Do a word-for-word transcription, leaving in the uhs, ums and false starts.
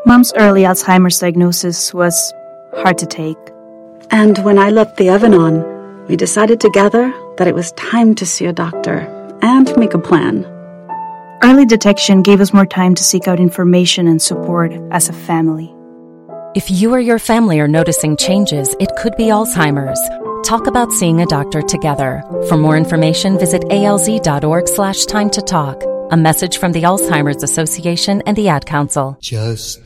Mom's early Alzheimer's diagnosis was hard to take. And when I left the Evanon, we decided together that it was time to see a doctor and make a plan. Early detection gave us more time to seek out information and support as a family. If you or your family are noticing changes, it could be Alzheimer's. Talk about seeing a doctor together. For more information, visit alz.org slash time to talk. A message from the Alzheimer's Association and the Ad Council. Just